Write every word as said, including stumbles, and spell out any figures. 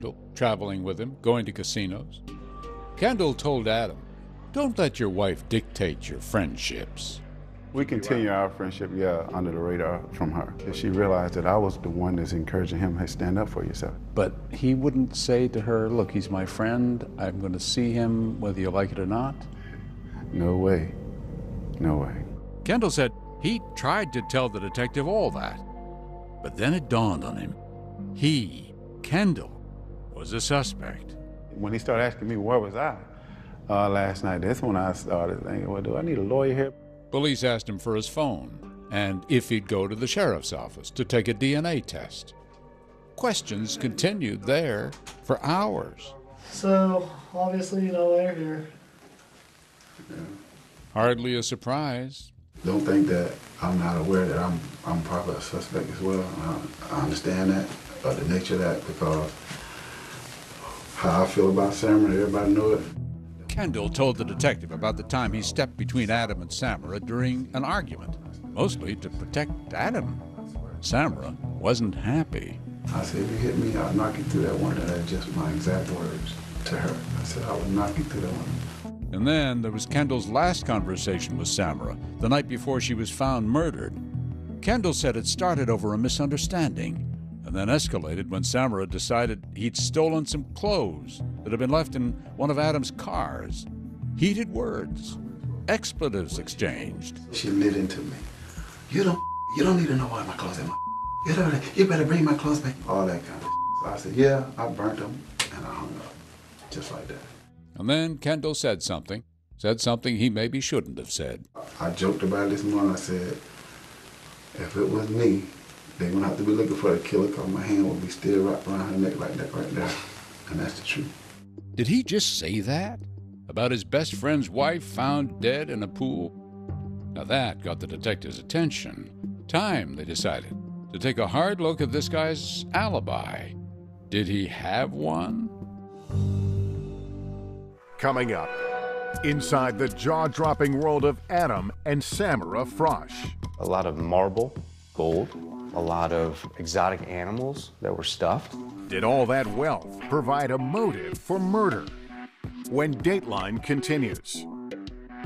traveling with him, going to casinos. Kendall told Adam, "Don't let your wife dictate your friendships." We continue our friendship, yeah, under the radar from her. She realized that I was the one that's encouraging him, hey, stand up for yourself. But he wouldn't say to her, look, he's my friend, I'm going to see him whether you like it or not? No way. No way. Kendall said he tried to tell the detective all that. But then it dawned on him. He, Kendall, was a suspect. When he started asking me where was I uh, last night, that's when I started thinking, well, do I need a lawyer here? Police asked him for his phone and if he'd go to the sheriff's office to take a D N A test. Questions continued there for hours. So, obviously, you know they're here. Yeah. Hardly a surprise. Don't think that I'm not aware that I'm I'm probably a suspect as well. I, I understand that, uh, the nature of that, because how I feel about Samara, everybody know it. Kendall told the detective about the time he stepped between Adam and Samara during an argument, mostly to protect Adam. Samara wasn't happy. I said, if you hit me, I'll knock you through that window. That's just my exact words to her. I said, I would knock you through that window. And then there was Kendall's last conversation with Samara, the night before she was found murdered. Kendall said it started over a misunderstanding, and then escalated when Samara decided he'd stolen some clothes that had been left in one of Adam's cars. Heated words, expletives exchanged. She lit into me. You don't, you don't need to know why my clothes are in my. You, don't, you better bring my clothes back. All that kind of. So I said, yeah, I burnt them, and I hung up, just like that. And then Kendall said something, said something he maybe shouldn't have said. I joked about it this morning. I said, if it was me, they wouldn't have to be looking for the killer because my hand would be still wrapped around her neck like that right there. And that's the truth. Did he just say that? About his best friend's wife found dead in a pool? Now that got the detective's attention. Time, they decided, to take a hard look at this guy's alibi. Did he have one? Coming up, inside the jaw-dropping world of Adam and Samara Frosch. A lot of marble, gold, a lot of exotic animals that were stuffed. Did all that wealth provide a motive for murder? When Dateline continues.